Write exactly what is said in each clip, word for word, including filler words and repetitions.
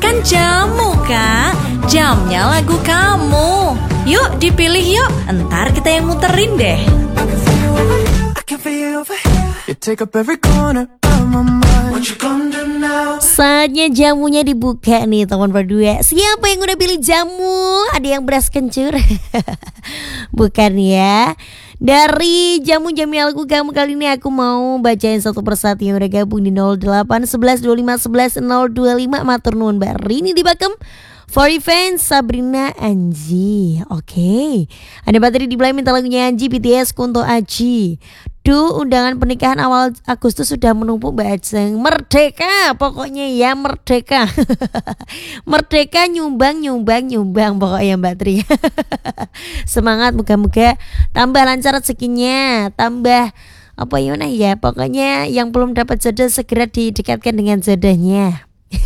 Kan jamu kak, jamnya lagu kamu. Yuk dipilih yuk, entar kita yang muterin deh. Saatnya jamunya dibuka nih teman berdua. Siapa yang udah pilih jamu? Ada yang beras kencur? Bukan ya. Dari jamu jamnya lagu kamu kali ini aku mau bacain satu persatu yang udah gabung di nol delapan satu satu dua lima satu satu nol dua lima. Matur nuwun Mbak Rini di Bakem, Fori Fans, Sabrina, Anji. Oke, okay. Ada bateri di belakang minta lagunya Anji, B T S, Kunto Aji. Duh, undangan pernikahan awal Agustus sudah menumpuk Mbak Ajeng. Merdeka, pokoknya ya merdeka. Merdeka nyumbang, nyumbang, nyumbang pokoknya Mbak Tri. Semangat, moga-moga tambah lancar rezekinya, tambah apa ya ya. Pokoknya yang belum dapat jodoh segera didekatkan dengan jodohnya.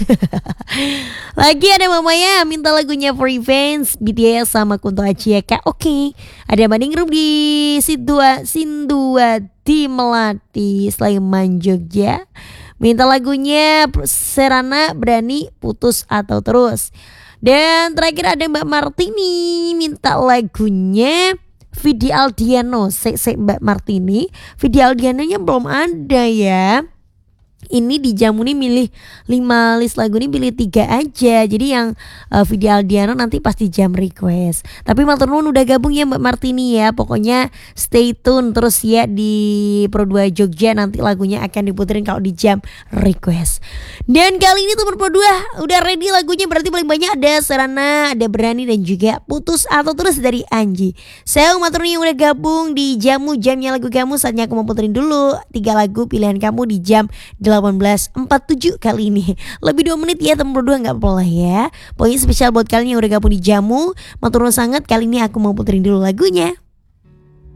Lagi ada mamanya minta lagunya Free Fans, B T S sama Kunto Aji ya kak. Oke, okay. Ada Maningrum di Sindua Sindua di Melati, Sleman, Jogja. Minta lagunya Serana Berani Putus Atau Terus. Dan terakhir ada Mbak Martini minta lagunya Vidi Aldiano. Sek sek Mbak Martini, Vidi Aldianonya belum ada ya. Ini di jamu nih milih lima list lagu nih pilih tiga aja. Jadi yang uh, Vidi Aldiano nanti pasti jam request. Tapi matur nuwun udah gabung ya Mbak Martini ya. Pokoknya stay tune terus ya di Pro dua Jogja, nanti lagunya akan diputerin kalau di jam request. Dan kali ini teman Pro dua udah ready lagunya, berarti paling banyak ada Serana, ada Berani dan juga Putus Atau Terus dari Anji. Saya matur nuwun udah gabung di jamu jamnya lagu kamu. Saatnya aku mau puterin dulu tiga lagu pilihan kamu di jam delapan belas empat puluh tujuh kali ini. Lebih dua menit ya teman berdua, gak apa-apa lah ya. Pokoknya spesial buat kalian yang udah gabung di jamu. Matur nuwun sangat, kali ini aku mau puterin dulu lagunya.